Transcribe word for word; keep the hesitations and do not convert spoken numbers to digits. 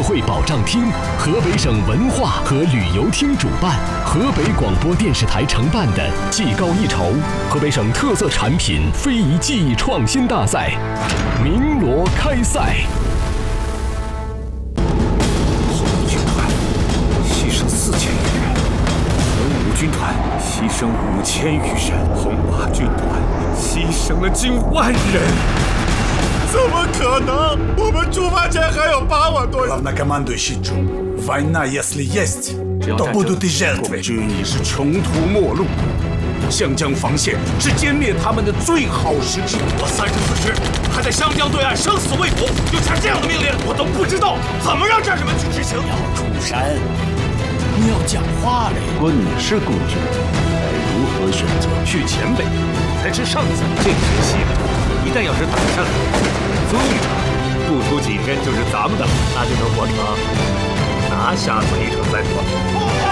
会保障厅、河北省文化和旅游厅主办，河北广播电视台承办的技高一筹河北省特色产品非遗技艺创新大赛鸣锣开赛。 红五军团牺牲四千余人，文武军团牺牲五千余人，红八军团牺牲了近万人。 怎么可能？我们出发前还有八万多人。 Главнокомандующий Джун, война, если есть, то будут и жертвы. 军已是穷途末路，湘江防线是歼灭他们的最好时机。 我三十四师还在湘江对岸生死未卜，又下这样的命令，我都不知道怎么让战士们去执行。 要出山，你要讲话嘞。 如果你是共军，该如何选择？ 去黔北才吃上策，这些戏一旦要是打下来，宗场不出几天就是咱们的，那就能活成拿下梅城再说。